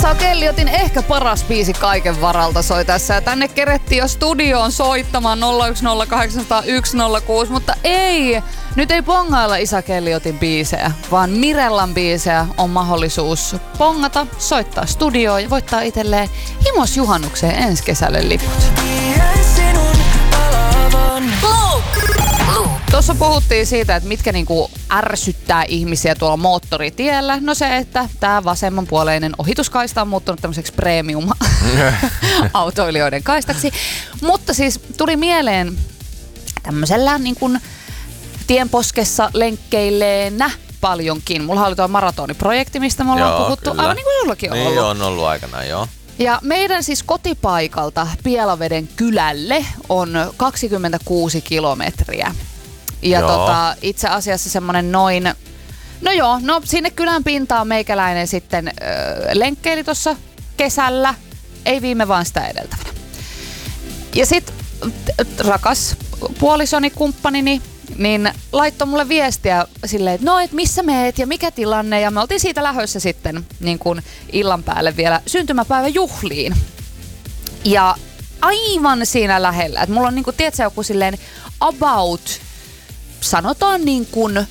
Isa Kelliotin ehkä paras biisi kaiken varalta soi tässä. Ja tänne kerettiin jo studioon soittamaan 010800106, mutta ei. Nyt ei pongailla Isa Kelliotin biisejä, vaan Mirellan biisejä on mahdollisuus pongata, soittaa studioon ja voittaa itselleen himos juhannukseen ensi kesälle liput. Tuossa puhuttiin siitä, että mitkä niinku ärsyttää ihmisiä tuolla moottoritiellä. No se, että tämä vasemmanpuoleinen ohituskaista on muuttunut tämmöiseksi premium-autoilijoiden kaistaksi. Mutta siis tuli mieleen tämmöisellä niin kuin tienposkessa lenkkeilleenä paljonkin. Mulla oli tuo maratoniprojekti, mistä me ollaan puhuttu. Kyllä. Aivan niin kuin sullakin on ollut. Niin on ollut aikanaan, joo. Ja meidän siis kotipaikalta Pielaveden kylälle on 26 kilometriä. Ja itse asiassa semmonen noin, sinne kylän pintaan meikäläinen sitten lenkkeili tuossa kesällä, ei viime vaan sitä edeltävänä. Ja sit rakas puolisoni, kumppanini, niin laittoi mulle viestiä silleen, että et missä meet ja mikä tilanne. Ja me oltiin siitä lähdössä sitten niin kuin illan päälle vielä syntymäpäivän juhliin. Ja aivan siinä lähellä, että mulla on niin kuin, tiedätkö, joku silleen about, sanotaan niin kuin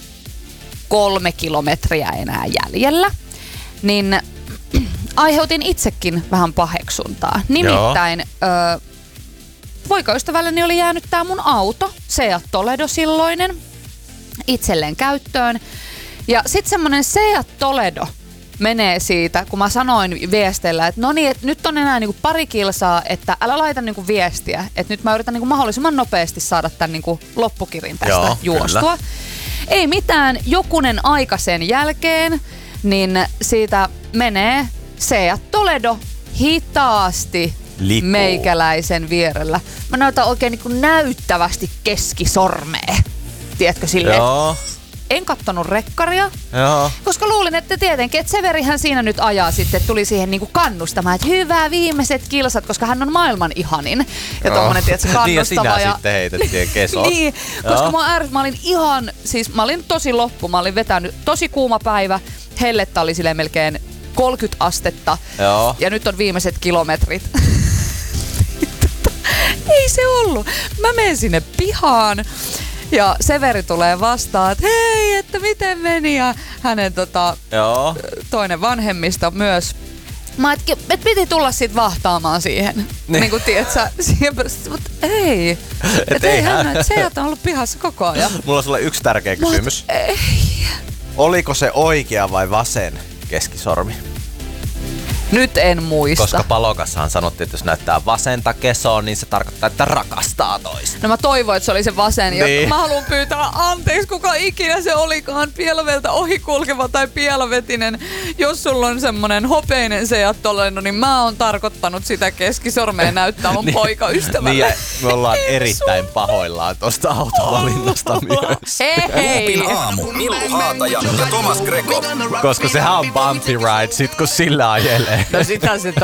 3 kilometriä enää jäljellä, niin aiheutin itsekin vähän paheksuntaa. Nimittäin poikaystävälleni oli jäänyt tää mun auto, Seat Toledo silloinen, itselleen käyttöön. Ja sit semmonen Seat Toledo menee siitä, kun mä sanoin viesteillä, että no niin, että nyt on enää niinku pari kilsaa, että älä laita niinku viestiä, että nyt mä yritän niinku mahdollisimman nopeasti saada tän niinku loppukirin tästä juostua. Kyllä. Ei mitään, jokunen aika sen jälkeen, niin siitä menee Seat Toledo hitaasti meikäläisen vierellä. Mä näytän oikein niinku näyttävästi keskisormea. Tiedätkö silleen? Joo. En kattonut rekkaria, koska luulin, että tietenkin, että Severihän siinä nyt ajaa sitten, tuli siihen niinku kannustamaan, että hyvää viimeiset kilsat, koska hän on maailman ihanin. Ja tommonen, tiedätkö, kannustava. Niin ja sinä sitten heität siihen kesoon. Niin, koska mä olin tosi loppu, mä olin vetänyt tosi kuuma päivä, hellettä oli silleen melkein 30 astetta. Joo. Ja nyt on viimeiset kilometrit. Ei se ollut. Mä menen sinne pihaan. Ja Severi tulee vastaan, että hei, että miten meni, ja hänen toinen vanhemmista myös. Mä et piti tulla sit vahtaamaan siihen. Niin kuin tiedätkö, siihen, mutta ei. Että ei hän, Seat on ollut pihassa koko ajan. Mulla on sulle yksi tärkeä kysymys. Ei. Oliko se oikea vai vasen keskisormi? Nyt en muista. Koska Palokassahan sanottiin, että jos näyttää vasenta kesoa, niin se tarkoittaa, että rakastaa toista. No mä toivoin, että se oli se vasen. Niin. Mä haluan pyytää anteeksi, kuka ikinä se olikaan, Pielaveltä ohikulkeva tai pielavetinen. Jos sulla on semmonen hopeinen Seat Toledo, niin mä oon tarkoittanut sitä keskisormea näyttää mun poikaystävälle. Niin, me ollaan erittäin pahoillaan tosta autovalinnasta myös. Hei! Aamu, Milu Haataja ja Thomas Greco. Koska sehän on bumpy ride, sit kun sillä ajelee. No sitä se